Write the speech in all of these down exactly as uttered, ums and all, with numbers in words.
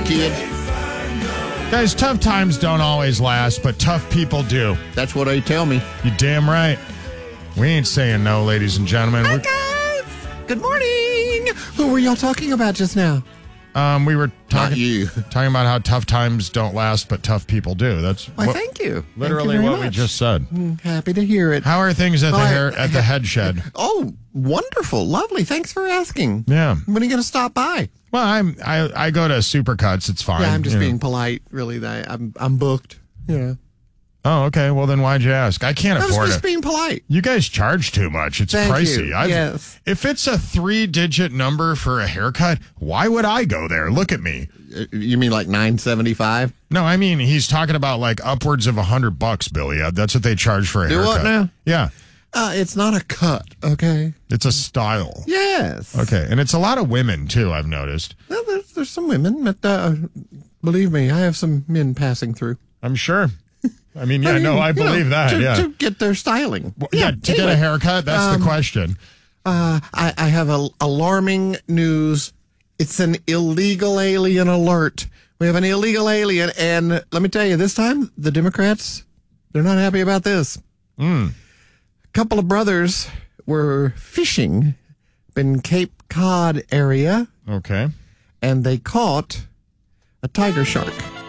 kid. Guys, tough times don't always last, but tough people do. That's what they tell me. You damn right. We ain't saying no, ladies and gentlemen. Hi, We're- guys. Good morning. Who were y'all talking about just now? Um, we were Not talking you. talking about how tough times don't last, but tough people do. That's Why, what- thank you. literally Thank you very what we much. just said. Mm, Happy to hear it. How are things at the Well, I- hair at the head shed? Oh, wonderful. Lovely. Thanks for asking. Yeah. When are you going to stop by? Well, I'm I I go to Supercuts. It's fine. Yeah, I'm just you know. being polite. Really, I, I'm I'm booked. Yeah. Oh, okay. Well, then why'd you ask? I can't I was afford just it. being polite. You guys charge too much. It's Thank pricey. you. I've- Yes. If it's a three-digit number for a haircut, why would I go there? Look at me. Uh, You mean like nine seventy-five? No, I mean he's talking about like upwards of a hundred bucks, Billy. Uh, That's what they charge for a Do haircut. what now? Yeah, Uh, it's not a cut, okay? it's a style. Yes. Okay, and it's a lot of women too. I've noticed. Well, there's, there's some women, but uh, believe me, I have some men passing through. I'm sure. I mean, yeah, mean, no, I you know, believe that. To, yeah, to get their styling. Well, yeah, to get anyway, a haircut. That's um, the question. Uh, I, I have a, alarming news. It's an illegal alien alert. We have an illegal alien, and let me tell you, this time the Democrats, they're not happy about this. Mm. A couple of brothers were fishing in Cape Cod area, Okay. and they caught a tiger shark.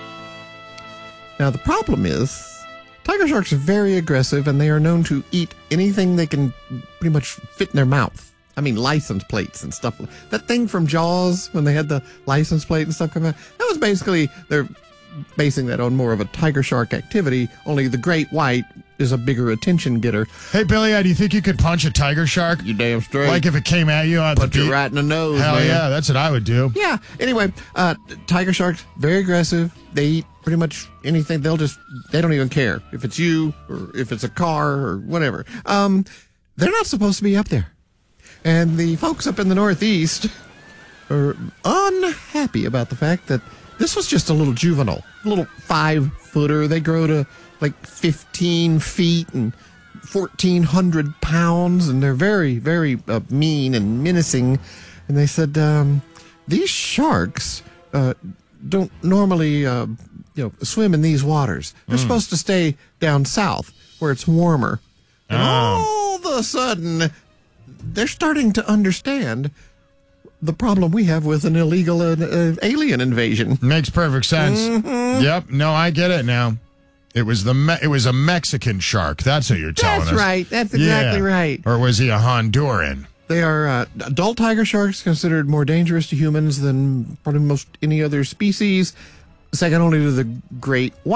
Now, the problem is, tiger sharks are very aggressive, and they are known to eat anything they can pretty much fit in their mouth. I mean, license plates and stuff. That thing from Jaws, when they had the license plate and stuff come out, that was basically, they're basing that on more of a tiger shark activity, only the great white is a bigger attention getter. Hey, Billy, uh, do you think you could punch a tiger shark? You damn straight. Like if it came at you on Punch the it beach? right in the nose, Hell man. yeah, that's what I would do. Yeah. Anyway, uh, tiger sharks, very aggressive. They eat pretty much anything. They'll just, they don't even care if it's you or if it's a car or whatever. Um, they're not supposed to be up there. And the folks up in the Northeast are unhappy about the fact that this was just a little juvenile, a little five footer. They grow to like fifteen feet and fourteen hundred pounds, and they're very, very uh, mean and menacing. And they said, um, these sharks uh, don't normally, uh, you know, swim in these waters. They're supposed to stay down south where it's warmer. And all of a sudden, they're starting to understand the problem we have with an illegal uh, uh, alien invasion. Makes perfect sense. Mm-hmm. Yep. No, I get it now. It was the Me- it was a Mexican shark. That's what you're telling That's us. right. That's exactly Yeah. right. Or was he a Honduran? They are uh, adult tiger sharks, considered more dangerous to humans than probably most any other species, second only to the great white.